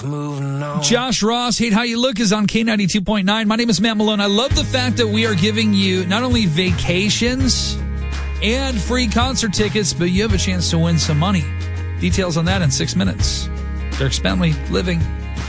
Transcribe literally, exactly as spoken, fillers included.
Moving on. Josh Ross, Hate How You Look is on K ninety-two point nine. My name is Matt Malone. I love the fact that we are giving you not only vacations and free concert tickets, but you have a chance to win some money. Details on that in six minutes. Dirk Bentley, Living.